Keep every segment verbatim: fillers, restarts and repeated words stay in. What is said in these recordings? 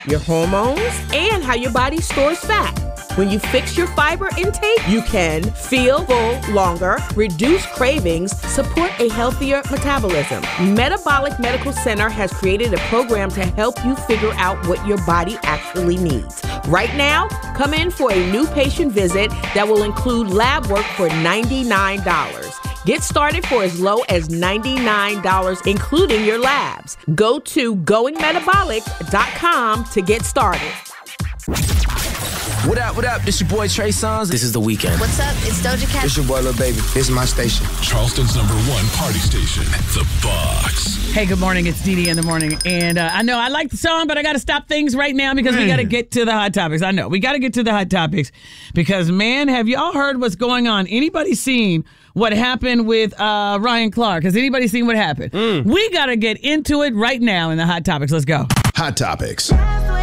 your hormones, and how your body stores fat. When you fix your fiber intake, you can feel full longer, reduce cravings, support a healthier metabolism. Metabolic Medical Center has created a program to help you figure out what your body actually needs. Right now, come in for a new patient visit that will include lab work for ninety-nine dollars. Get started for as low as ninety-nine dollars, including your labs. Go to going metabolic dot com to get started. What up, what up? This your boy Trey Songz. This is The Weeknd. What's up? It's Doja Cat. It's your boy Lil Baby. This is my station. Charleston's number one party station, The Box. Hey, good morning. It's Dee Dee in the morning. And uh, I know I like the song, but I got to stop things right now because man. we got to get to the hot topics. I know. We got to get to the hot topics because, man, have y'all heard what's going on? Anybody seen what happened with uh, Ryan Clark? Has anybody seen what happened? Mm. We got to get into it right now in the hot topics. Let's go. Hot topics.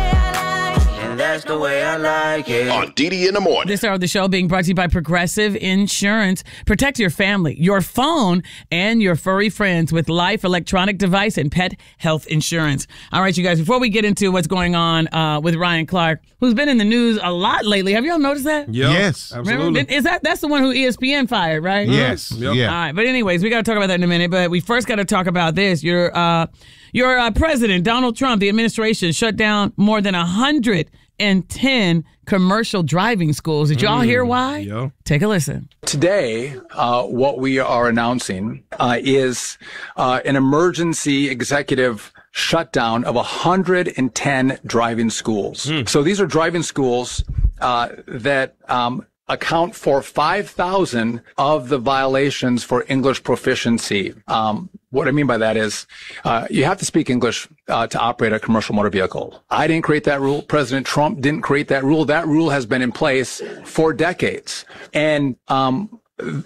That's the way I like it. On Dee Dee in the morning. This hour of the show being brought to you by Progressive Insurance. Protect your family, your phone, and your furry friends with life, electronic device, and pet health insurance. All right, you guys, before we get into what's going on uh, with Ryan Clark, who's been in the news a lot lately. Have y'all noticed that? Yep. Yes. Absolutely. Remember? Is that that's the one who E S P N fired, right? Yes. Yep. Yeah. All right, but anyways, we got to talk about that in a minute. But we first got to talk about this. Your uh, your uh, president, Donald Trump, the administration shut down more than a hundred and ten commercial driving schools. Did y'all mm, hear why? Yeah. Take a listen. Today, uh, what we are announcing uh, is uh, an emergency executive shutdown of one hundred ten driving schools. Mm. So these are driving schools uh, that um, account for five thousand of the violations for English proficiency. Um, what I mean by that is uh, you have to speak English uh, to operate a commercial motor vehicle. I didn't create that rule. President Trump didn't create that rule. That rule has been in place for decades. And um,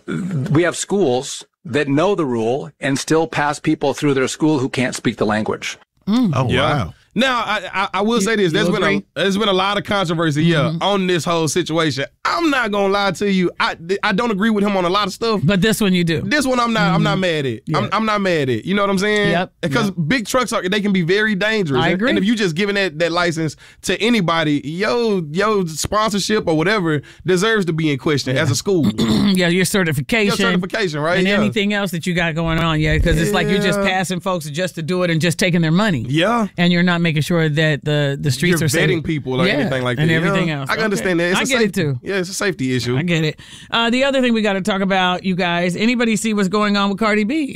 we have schools that know the rule and still pass people through their school who can't speak the language. Mm. Oh, yeah. wow. Now, I, I, I will say this. There's been, a, there's been a lot of controversy, yeah, mm-hmm. on this whole situation. I'm not going to lie to you. I, I don't agree with him on a lot of stuff. But this one you do. This one I'm not mm-hmm. I'm not mad at. Yeah. I'm, I'm not mad at. You know what I'm saying? Yep. Because yep. big trucks, are they can be very dangerous. I agree. And if you just giving that, that license to anybody, yo, yo sponsorship or whatever deserves to be in question yeah. as a school. yeah, your certification. Your certification, right? And yeah. anything else that you got going on, yeah, because it's yeah. like you're just passing folks just to do it and just taking their money. Yeah. And you're not making sure that the, the streets You're are safe. vetting people or yeah, anything like that. And everything yeah. else. I can okay. understand that. It's I a get safety, it too. Yeah, it's a safety issue. I get it. Uh, the other thing we got to talk about, you guys, anybody see what's going on with Cardi B?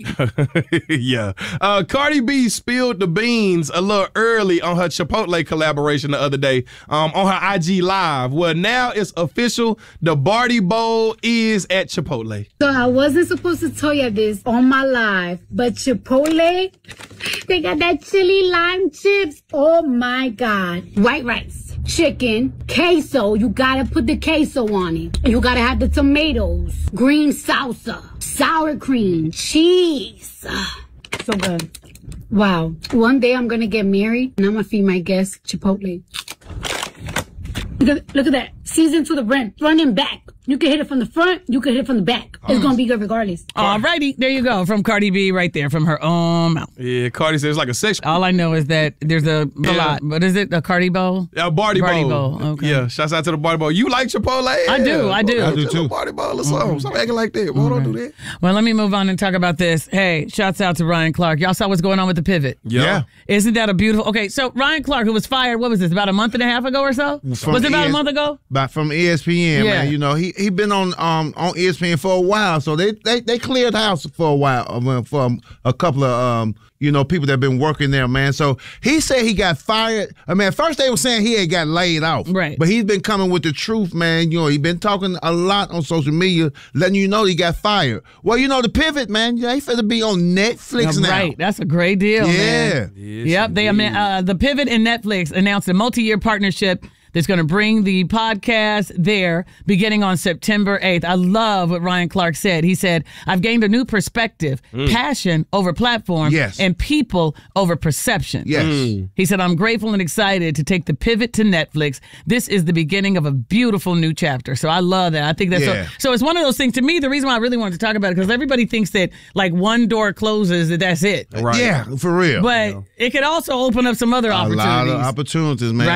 yeah. Uh, Cardi B spilled the beans a little early on her Chipotle collaboration the other day um, on her I G Live. Well, now it's official. The Barty Bowl is at Chipotle. So I wasn't supposed to tell you this on my live, but Chipotle, they got that chili lime chips. Oh, my God. White rice, chicken, queso. You got to put the queso on it. You got to have the tomatoes, green salsa, sour cream, cheese. So good. Wow. One day I'm going to get married and I'm going to feed my guests Chipotle. Look at, look at that. Seasoned to the brim. Front and back. You can hit it from the front. You can hit it from the back. It's going to be good regardless. All righty. There you go. From Cardi B right there. From her own mouth. Yeah, Cardi says it's like a sex. All I know is that there's a, yeah. a lot. What is it? A Cardi Bowl? A Barty, Barty Bowl. Bowl. Okay. Yeah, shouts out to the Barty Bowl. You like Chipotle? I do. I do. I do too. Barty Bowl or something. Mm-hmm. Stop acting like that. Why mm-hmm. don't do that? Well, let me move on and talk about this. Hey, shouts out to Ryan Clark. Y'all saw what's going on with the pivot. Yeah. yeah. Isn't that a beautiful... Okay, so Ryan Clark, who was fired, what was this, about a month and a half ago or so? From was it about E S- a month ago? By, from E S P N, yeah. man. You know, he he been on um on E S P N for a while, so they they, they cleared the house for a while um, for a couple of um you know people that been working there, man. So he said he got fired. I mean, at first they were saying he had got laid off, right? But he's been coming with the truth, man. You know, he's been talking a lot on social media, letting you know he got fired. Well, you know, the pivot, man. Yeah, he finna be on Netflix now. Right, that's a great deal, yeah. man. Yes, yep, they uh, the pivot and Netflix announced a multi-year partnership that's going to bring the podcast there beginning on September eighth. I love what Ryan Clark said. He said, I've gained a new perspective, mm. passion over platform, yes. and people over perception. Yes. Mm. He said, I'm grateful and excited to take the pivot to Netflix. This is the beginning of a beautiful new chapter. So I love that. I think that's yeah. so, so it's one of those things. To me, the reason why I really wanted to talk about it, because everybody thinks that like one door closes, that that's it. Right. Yeah, for real. But you know. It could also open up some other a opportunities. A lot of opportunities, man.